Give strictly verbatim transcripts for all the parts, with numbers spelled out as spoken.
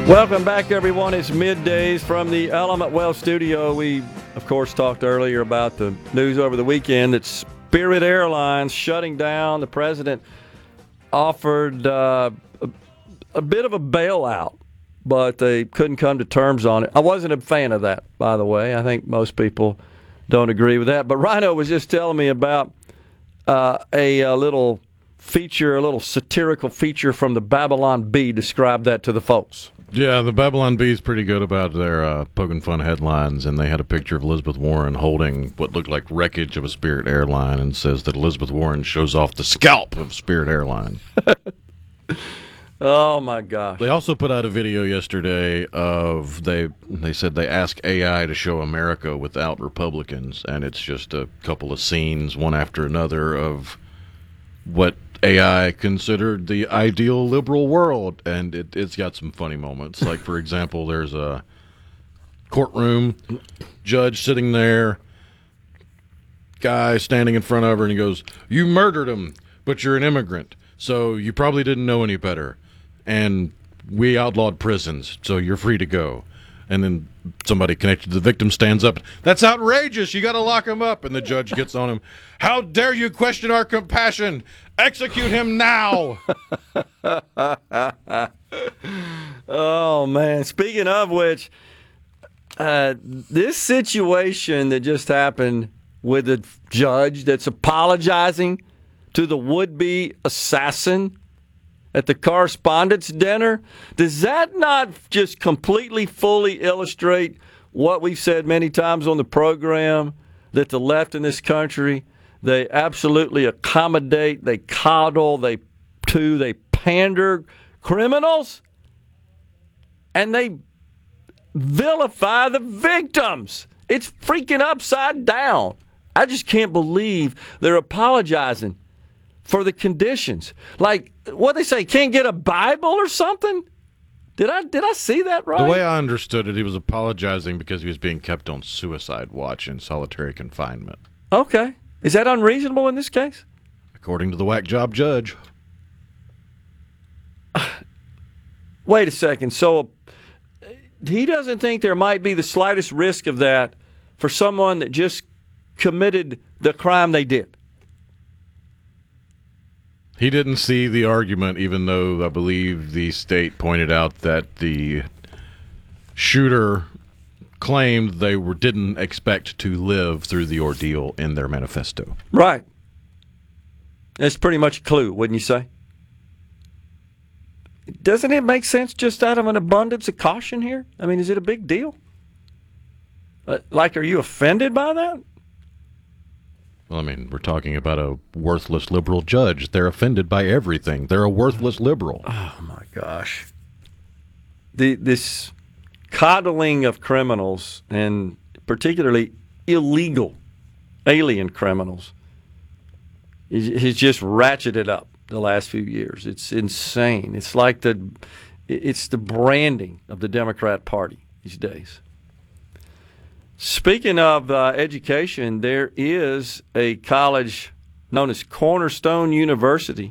Welcome back, everyone. It's middays from the Element Wealth studio. We, of course, talked earlier about the news over the weekend that Spirit Airlines shutting down. The president offered uh, a, a bit of a bailout, but they couldn't come to terms on it. I wasn't a fan of that, by the way. I think most people don't agree with that. But Rhino was just telling me about uh, a, a little feature, a little satirical feature from the Babylon Bee. Describe that to the folks. Yeah, the Babylon Bee is pretty good about their uh, poking fun headlines, and they had a picture of Elizabeth Warren holding what looked like wreckage of a Spirit airline and says that Elizabeth Warren shows off the scalp of Spirit Airline. Oh, my gosh. They also put out a video yesterday of, they they said they asked A I to show America without Republicans, and it's just a couple of scenes, one after another, of what A I considered the ideal liberal world, and it, it's got some funny moments. Like, for example, there's a courtroom, judge sitting there, guy standing in front of her, and he goes, "You murdered him, but you're an immigrant, so you probably didn't know any better. And we outlawed prisons, so you're free to go." And then somebody connected to the victim stands up. "That's outrageous. You got to lock him up." And the judge gets on him. "How dare you question our compassion? Execute him now." Oh, man. Speaking of which, uh, this situation that just happened with the judge that's apologizing to the would-be assassin at the correspondence dinner, does that not just completely, fully illustrate what we've said many times on the program, that the left in this country, they absolutely accommodate, they coddle, they to, they pander criminals, and they vilify the victims? It's freaking upside down. I just can't believe they're apologizing for the conditions. Like, what they say, can't get a Bible or something? Did I did I see that right? The way I understood it, he was apologizing because he was being kept on suicide watch in solitary confinement. Okay. Is that unreasonable in this case? According to the whack job judge. Wait a second. So he doesn't think there might be the slightest risk of that for someone that just committed the crime they did? He didn't see the argument, even though I believe the state pointed out that the shooter claimed they were didn't expect to live through the ordeal in their manifesto. Right. That's pretty much a clue, wouldn't you say? Doesn't it make sense just out of an abundance of caution here? I mean, is it a big deal? Like, are you offended by that? Well, I mean, we're talking about a worthless liberal judge. They're offended by everything. They're a worthless liberal. Oh, my gosh. The, this coddling of criminals, and particularly illegal alien criminals, has just ratcheted up the last few years. It's insane. It's like the, it's the branding of the Democrat Party these days. Speaking of uh, education, there is a college known as Cornerstone University.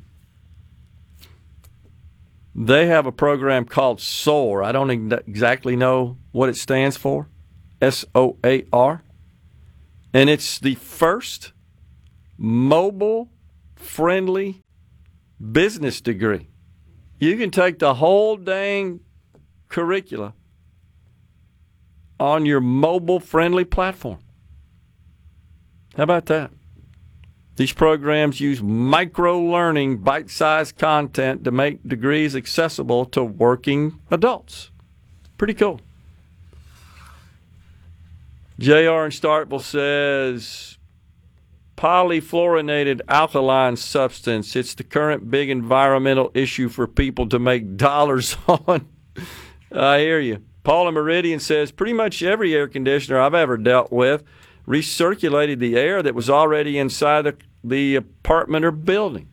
They have a program called SOAR. I don't exactly know what it stands for, S O A R. And it's the first mobile-friendly business degree. You can take the whole dang curricula on your mobile-friendly platform. How about that? These programs use micro-learning, bite-sized content to make degrees accessible to working adults. Pretty cool. J R in Starkville says, polyfluorinated alkaline substance. It's the current big environmental issue for people to make dollars on. I hear you. Paul in Meridian says, pretty much every air conditioner I've ever dealt with recirculated the air that was already inside the, the apartment or building.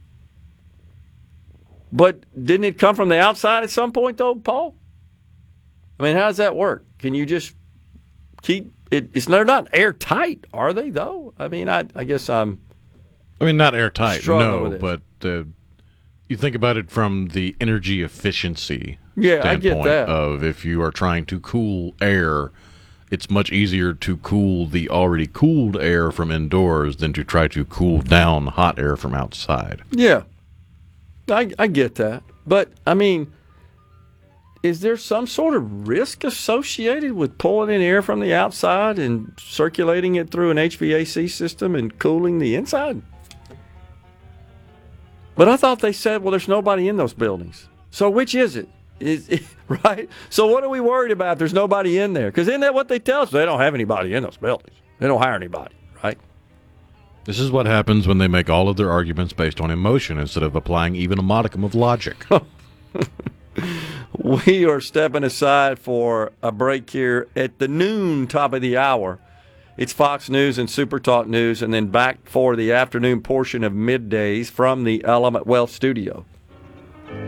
But didn't it come from the outside at some point, though, Paul? I mean, how does that work? Can you just keep it? It's, they're not airtight, are they, though? I mean, I, I guess I'm I mean, not airtight, struggling no, with it. but uh, You think about it from the energy efficiency Yeah, I standpoint get that. of if you are trying to cool air, it's much easier to cool the already cooled air from indoors than to try to cool down hot air from outside. Yeah, I, I get that. But, I mean, is there some sort of risk associated with pulling in air from the outside and circulating it through an H V A C system and cooling the inside? But I thought they said, well, there's nobody in those buildings. So which is it? Is it right? So what are we worried about? There's nobody in there. Because isn't that what they tell us? They don't have anybody in those buildings. They don't hire anybody, right? This is what happens when they make all of their arguments based on emotion instead of applying even a modicum of logic. We are stepping aside for a break here at the noon top of the hour. It's Fox News and Super Talk News, and then back for the afternoon portion of middays from the Element Wealth Studio.